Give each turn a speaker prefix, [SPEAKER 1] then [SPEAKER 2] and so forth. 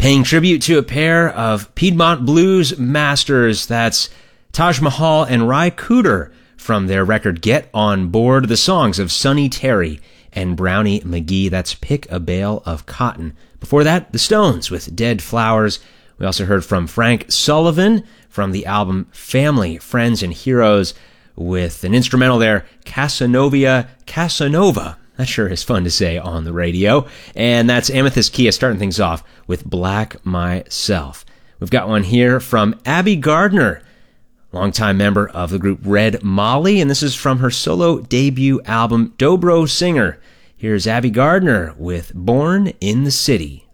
[SPEAKER 1] Paying tribute to a pair of Piedmont blues masters, that's Taj Mahal and Ry Cooder from their record Get On Board, the songs of Sonny Terry and Brownie McGhee, that's Pick a Bale of Cotton. Before that, The Stones with Dead Flowers. We also heard from Frank Sullivan from the album Family, Friends, and Heroes with an instrumental there, Casanova. That sure is fun to say on the radio. And that's Amethyst Kia starting things off with Black Myself. We've got one here from Abby Gardner, longtime member of the group Red Molly, and this is from her solo debut album, Dobro Singer. Here's Abby Gardner with Born in the City.